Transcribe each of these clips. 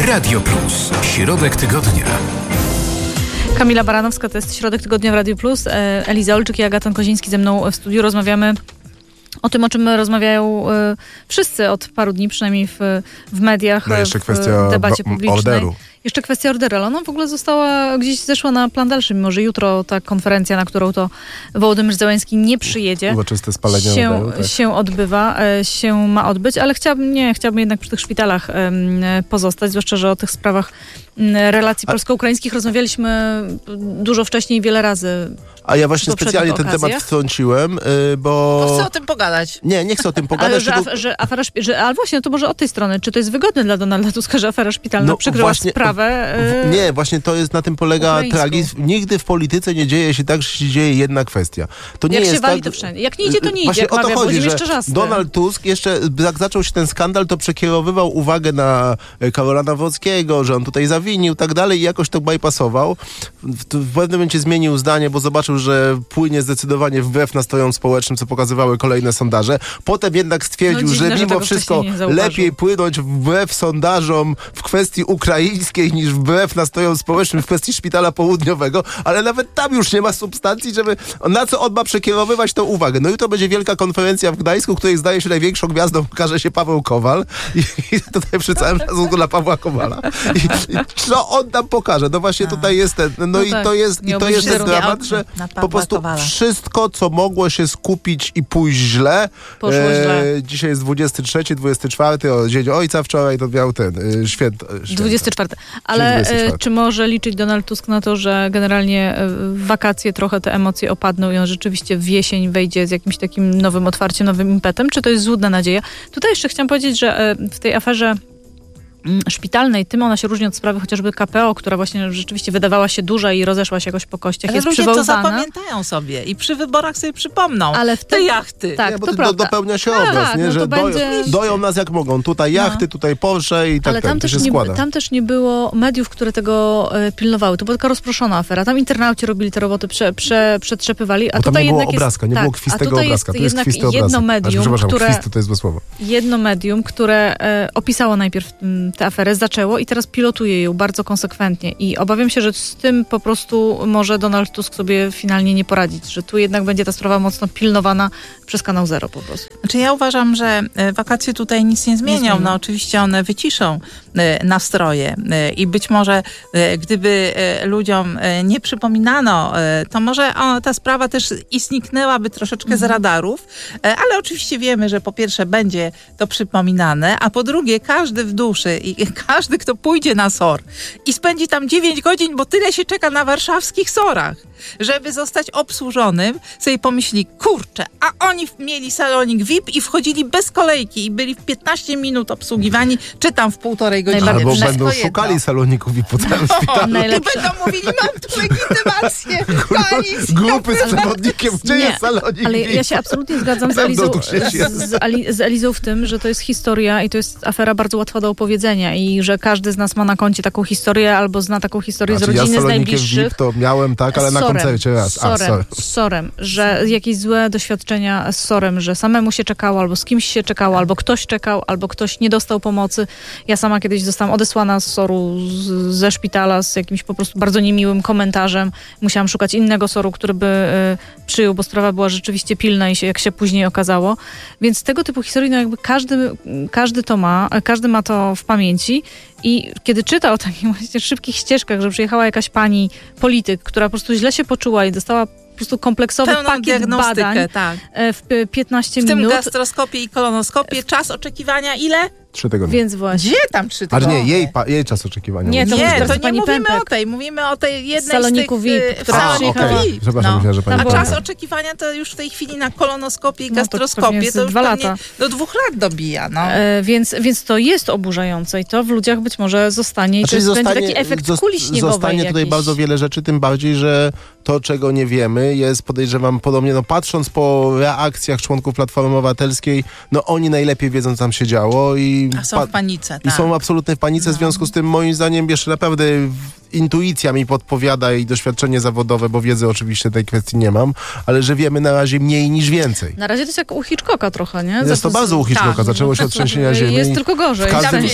Radio Plus. Środek tygodnia. Kamila Baranowska, to jest Środek Tygodnia w Radiu Plus. Eliza Olczyk i Agata Koziński ze mną w studiu. Rozmawiamy o tym, o czym rozmawiają wszyscy od paru dni, przynajmniej w mediach, jeszcze w debacie publicznej. Orderu. Jeszcze kwestia orderu, ale ona w ogóle gdzieś zeszła na plan dalszy, mimo że jutro ta konferencja, na którą to Wołodymyr Zełenski nie przyjedzie, uroczyste spalenie orderu, tak. się odbywa, się ma odbyć, ale chciałabym jednak przy tych szpitalach pozostać, zwłaszcza, że o tych sprawach relacji polsko-ukraińskich rozmawialiśmy dużo wcześniej, wiele razy. A ja właśnie specjalnie ten temat wtrąciłem, bo chcę o tym pogadać. Nie chcę o tym pogadać. Ale właśnie, to może od tej strony. Czy to jest wygodne dla Donalda Tuska, że afera szpitalna przykryła sprawę? Nie, właśnie to jest, na tym polega tragizm. Nigdy w polityce nie dzieje się tak, że się dzieje jedna kwestia. To nie jak jest się wali, tak, to wszędzie. Jak nie idzie, to nie idzie. Właśnie o to chodzi, że Szczerzasty. Donald Tusk jeszcze, jak zaczął się ten skandal, to przekierowywał uwagę na Karola Nawrockiego, że on tutaj zawinił, tak dalej, i jakoś to bypassował. W pewnym momencie zmienił zdanie, bo zobaczył, że płynie zdecydowanie wbrew nastrojom społecznym, co pokazywały kolejne sondaże. Potem jednak stwierdził, że mimo wszystko lepiej płynąć wbrew sondażom w kwestii ukraińskiej niż wbrew nastrojom społecznym w kwestii szpitala południowego, ale nawet tam już nie ma substancji, na co on ma przekierowywać tą uwagę. No jutro będzie wielka konferencja w Gdańsku, której zdaje się największą gwiazdą okaże się Paweł Kowal. I tutaj przy całym szacunku dla Pawła Kowala. I co on tam pokaże? No właśnie tutaj jest ten, to jest ten dramat, że po prostu wszystko, co mogło się skupić i pójść źle. Poszło źle. Dzisiaj jest 23, 24, Dzień Ojca, wczoraj to miał ten święto. 24. Ale 24. Czy może liczyć Donald Tusk na to, że generalnie w wakacje trochę te emocje opadną i on rzeczywiście w jesień wejdzie z jakimś takim nowym otwarciem, nowym impetem? Czy to jest złudna nadzieja? Tutaj jeszcze chciałam powiedzieć, że w tej aferze szpitalnej, tym ona się różni od sprawy chociażby KPO, która właśnie rzeczywiście wydawała się duża i rozeszła się jakoś po kościach. Ale jest ludzie przywoływana. to zapamiętają sobie i przy wyborach sobie przypomną. Ale te jachty. Tak, bo to prawda. dopełnia się obraz, nie? Że doją nas jak mogą. Tutaj jachty, tutaj Porsche i tak. Ale tam, tam też nie było mediów, które tego pilnowały. To była taka rozproszona afera. Tam internauci robili te roboty, przetrzepywali, a bo tutaj tam nie było jednak obrazka, nie było kwistego obrazka. To jest jednak jedno medium, kwisty to jest złe słowo. Jedno medium, które opisało najpierw tę aferę, zaczęło i teraz pilotuje ją bardzo konsekwentnie i obawiam się, że z tym po prostu może Donald Tusk sobie finalnie nie poradzić, że tu jednak będzie ta sprawa mocno pilnowana przez Kanał Zero po prostu. Znaczy ja uważam, że wakacje tutaj nic nie zmienią. No oczywiście one wyciszą nastroje i być może gdyby ludziom nie przypominano, to może ta sprawa też i zniknęłaby troszeczkę z radarów, ale oczywiście wiemy, że po pierwsze będzie to przypominane, a po drugie każdy w duszy i każdy, kto pójdzie na SOR i spędzi tam 9 godzin, bo tyle się czeka na warszawskich SOR-ach, żeby zostać obsłużonym, sobie pomyśli, kurczę, a oni mieli salonik VIP i wchodzili bez kolejki i byli w 15 minut obsługiwani, czy tam w 1,5 godziny. Albo będą szukali saloników VIP po całym szpitalu. I będą mówili, mam tu legitymację. Grupy z przewodnikiem, gdzie jest salonik ale VIP? Ja się absolutnie zgadzam z Elizą w tym, że to jest historia i to jest afera bardzo łatwa do opowiedzenia i że każdy z nas ma na koncie taką historię albo zna taką historię z rodziny, z najbliższych. VIP to miałem, tak, ale na koncercie raz. SOR-em, że jakieś złe doświadczenia z SOR-em, że samemu się czekało, albo z kimś się czekało, albo ktoś czekał, albo ktoś nie dostał pomocy. Ja sama kiedyś zostałam odesłana z SOR-u, ze szpitala z jakimś po prostu bardzo niemiłym komentarzem. Musiałam szukać innego SOR-u, który by przyjął, bo sprawa była rzeczywiście pilna i jak się później okazało. Więc tego typu historii, no jakby każdy to ma, każdy ma to w pamięci i kiedy czyta o takich właśnie szybkich ścieżkach, że przyjechała jakaś pani polityk, która po prostu źle się poczuła i dostała po prostu kompleksowy pakiet badań w 15 minut. W tym gastroskopie i kolonoskopie. Czas oczekiwania ile? 3 tygodnie. Więc właśnie. Gdzie tam 3 tygodnie? Ale nie, jej czas oczekiwania. Nie, to nie mówimy o tej. Mówimy o tej jednej z saloniku VIP, która przyjechała. Przepraszam, myślałem, że pani. A czas oczekiwania to już w tej chwili na kolonoskopie i gastroskopie to już 2 lata. Do 2 lat dobija. No. Więc to jest oburzające i to w ludziach być może zostanie. I to będzie taki efekt kuli śniegowej. Zostanie tutaj bardzo wiele rzeczy, tym bardziej, że to, czego nie wiemy, jest, podejrzewam, podobnie, patrząc po reakcjach członków Platformy Obywatelskiej, oni najlepiej wiedzą, co tam się działo i A są w panice, I tak. są absolutnie w panice, w związku z tym moim zdaniem jeszcze naprawdę intuicja mi podpowiada i doświadczenie zawodowe, bo wiedzy oczywiście tej kwestii nie mam, ale że wiemy na razie mniej niż więcej. Na razie to jest jak u Hitchcocka trochę, nie? Jest to bardzo u Hitchcocka. tak. Zaczęło się od trzęsienia ziemi. Jest tylko gorzej.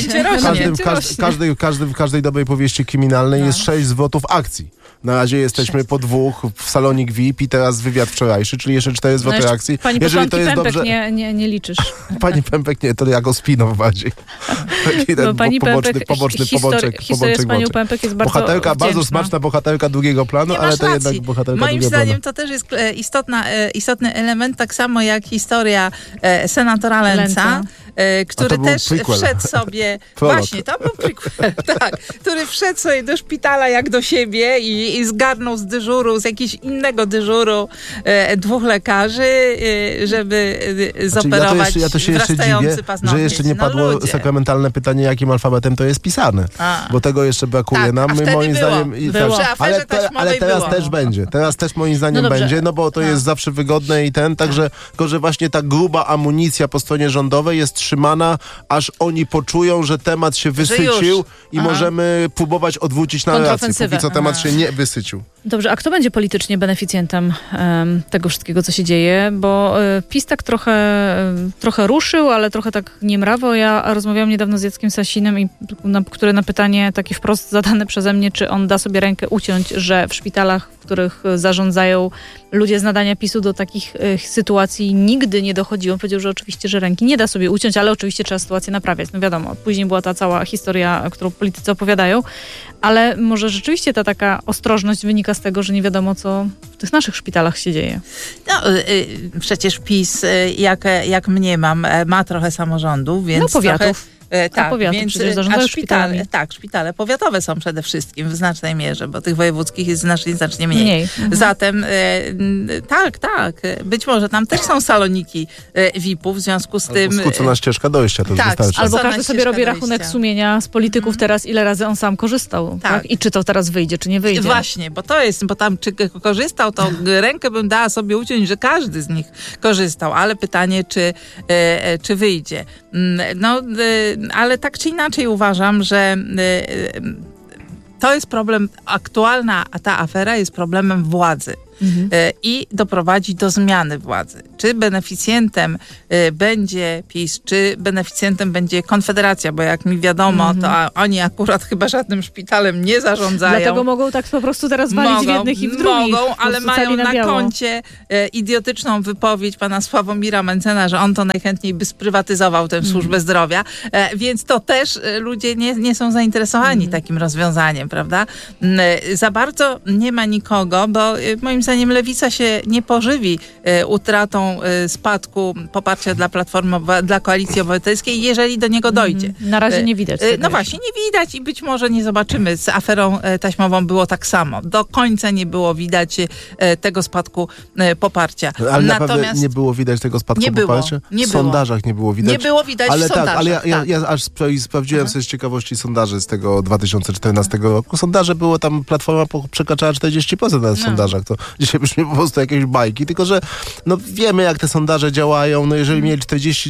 W każdej dobrej powieści kryminalnej jest 6 zwrotów akcji. Na razie jesteśmy po 2 w salonik VIP i teraz wywiad wczorajszy, czyli jeszcze 4 zwroty akcji. Pani Jeżeli to jest Pępek dobrze... nie liczysz. Pani Pępek nie, to jak Ospinow bardziej. Taki ten Pani poboczny historia z panią Pępek jest bardzo bohaterka, wdzięczna. bardzo smaczna bohaterka drugiego planu, ale to jednak bohaterka Moim drugiego zdaniem planu. to też jest istotny element, tak samo jak historia senatora Lenca, który też prequel. wszedł sobie... Prolog. Właśnie, to był prequel, tak. Który wszedł sobie do szpitala jak do siebie i zgarnął z dyżuru, z jakiegoś innego dyżuru 2 lekarzy, żeby zoperować ja to się jeszcze wrastający dziwię, paznokieć. że jeszcze nie padło ludzie. sakramentalne pytanie, jakim alfabetem to jest pisane. Bo tego jeszcze brakuje Tak, nam. a My wtedy moim było. zdaniem... Było. Przy aferze Ale teraz było. też będzie. Teraz też moim zdaniem No dobrze. będzie, no bo to jest zawsze wygodne i także tylko, że właśnie ta gruba amunicja po stronie rządowej jest trzymana, aż oni poczują, że temat się wysycił i możemy próbować odwrócić narrację, Kontrofensywę. póki co temat się nie wysycił. Dobrze, a kto będzie politycznie beneficjentem tego wszystkiego, co się dzieje? Bo PiS tak trochę ruszył, ale trochę tak niemrawo. Ja rozmawiałam niedawno z Jackiem Sasinem, który na pytanie takie wprost zadane przeze mnie, czy on da sobie rękę uciąć, że w szpitalach, w których zarządzają ludzie z nadania PiS-u, do takich sytuacji nigdy nie dochodziło. On powiedział, że oczywiście, że ręki nie da sobie uciąć, ale oczywiście trzeba sytuację naprawiać. No wiadomo, później była ta cała historia, którą politycy opowiadają, ale może rzeczywiście ta taka ostrożność wynika z tego, że nie wiadomo, co w tych naszych szpitalach się dzieje. No, przecież PiS, jak mniemam, ma trochę samorządów, więc No powiatów. trochę... Tak, powiaty więc przecież zarządzają szpitalami. Szpitale powiatowe są przede wszystkim w znacznej mierze, bo tych wojewódzkich jest znacznie mniej. Mhm. Zatem tak, być może tam też są saloniki VIP-ów, w związku z tym... Skrócona ścieżka dojścia, to Tak, wystarczy. Albo Sama każdy sobie ścieżka robi dojścia. rachunek sumienia z polityków teraz, ile razy on sam korzystał. Tak. I czy to teraz wyjdzie, czy nie wyjdzie. Właśnie, bo tam czy korzystał, to rękę bym dała sobie uciąć, że każdy z nich korzystał, ale pytanie, czy wyjdzie. No, ale tak czy inaczej uważam, że to jest problem, aktualna ta afera jest problemem władzy. I doprowadzi do zmiany władzy. Czy beneficjentem będzie PiS, czy beneficjentem będzie Konfederacja, bo jak mi wiadomo, to oni akurat chyba żadnym szpitalem nie zarządzają. Dlatego mogą tak po prostu teraz walić w jednych i w drugich. Mogą, ale mają na koncie idiotyczną wypowiedź pana Sławomira Mencena, że on to najchętniej by sprywatyzował tę służbę zdrowia, więc to też ludzie nie są zainteresowani takim rozwiązaniem, prawda? Za bardzo nie ma nikogo, bo moim zdaniem Lewica się nie pożywi utratą spadku poparcia dla Platformy, dla Koalicji Obywatelskiej, jeżeli do niego dojdzie. Na razie nie widać tego. No właśnie, nie widać i być może nie zobaczymy. Z aferą taśmową było tak samo. Do końca nie było widać tego spadku poparcia. Ale naprawdę nie było widać tego spadku poparcia? Nie w sondażach nie było widać. Nie było widać ale w sondażach. Ale ja aż sprawdziłem sobie z ciekawości sondaże z tego 2014 roku. Sondaże było tam, Platforma przekraczała 40% na sondażach. To dzisiaj brzmi po prostu jakieś bajki, tylko że no wiemy, jak te sondaże działają. No jeżeli mieli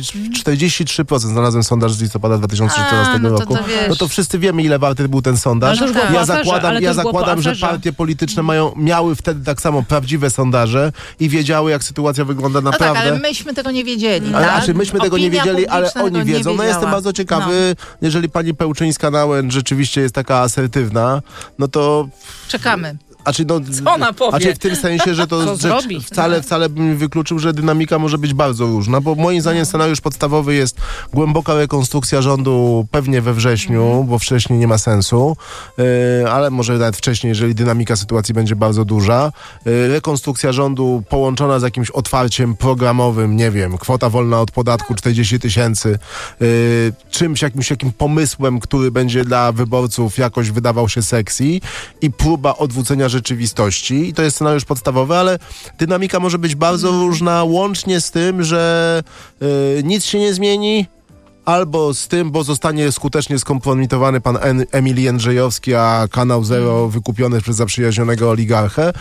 43%, znalazłem sondaż z listopada 2014 roku, no to wszyscy wiemy, ile warty był ten sondaż. No Ja zakładam, że partie polityczne miały wtedy tak samo prawdziwe sondaże i wiedziały, jak sytuacja wygląda naprawdę. No tak, ale myśmy tego nie wiedzieli. Znaczy, myśmy tego nie wiedzieli, ale oni wiedzą. No jestem bardzo ciekawy, jeżeli pani Pełczyńska-Nałęcz rzeczywiście jest taka asertywna, no to... Czekamy. Co ona powie? W tym sensie, że to wcale bym nie wykluczył, że dynamika może być bardzo różna, bo moim zdaniem scenariusz podstawowy jest głęboka rekonstrukcja rządu pewnie we wrześniu, bo wcześniej nie ma sensu, ale może nawet wcześniej, jeżeli dynamika sytuacji będzie bardzo duża. Rekonstrukcja rządu połączona z jakimś otwarciem programowym, nie wiem, kwota wolna od podatku 40 000, czymś, jakim pomysłem, który będzie dla wyborców jakoś wydawał się sexy i próba odwrócenia rzeczywistości i to jest scenariusz podstawowy, ale dynamika może być bardzo różna, łącznie z tym, że nic się nie zmieni, albo z tym, bo zostanie skutecznie skompromitowany pan Emil Jędrzejowski, a Kanał Zero wykupiony przez zaprzyjaźnionego oligarchę,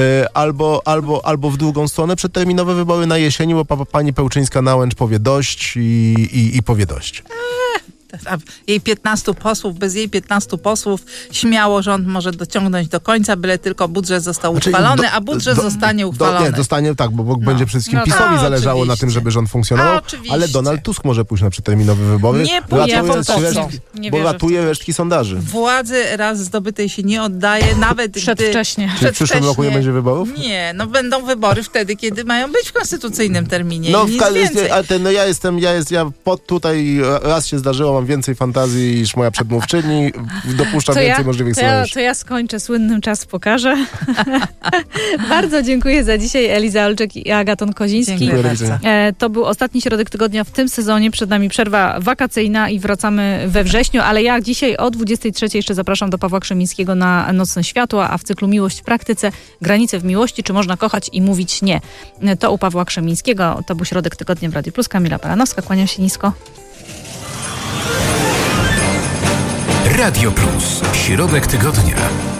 albo w drugą stronę przedterminowe wybory na jesieni, bo pani Pełczyńska-Nałęcz powie dość i powie dość. jej 15 posłów, bez jej 15 posłów śmiało rząd może dociągnąć do końca, byle tylko budżet został uchwalony, a budżet zostanie uchwalony. Nie, zostanie tak, bo będzie przede wszystkim No PiS-owi tak, zależało na tym, żeby rząd funkcjonował, ale Donald Tusk może pójść na przedterminowe wybory. Nie pójdzie po prostu. Bo ratuje resztki sondaży. Władzy raz zdobytej się nie oddaje, nawet Przedwcześnie. Czy w przyszłym roku nie będzie wyborów? Nie, no będą wybory wtedy, kiedy mają być w konstytucyjnym terminie. No, Nic więcej. ja tutaj raz się zdarzyło, mam więcej fantazji niż moja przedmówczyni, dopuszczam więcej możliwych scenariuszy. To ja skończę słynnym czas pokażę. Bardzo dziękuję za dzisiaj, Eliza Olczyk i Agaton Koziński. Dziękuję bardzo. To był ostatni środek tygodnia w tym sezonie. Przed nami przerwa wakacyjna i wracamy we wrześniu, ale ja dzisiaj o 23 jeszcze zapraszam do Pawła Krzemińskiego na Nocne Światła, a w cyklu Miłość w praktyce, granice w miłości, czy można kochać i mówić nie. To u Pawła Krzemińskiego. To był środek tygodnia w Radiu Plus. Kamila Baranowska, kłaniam się nisko. Radio Plus. Środek tygodnia.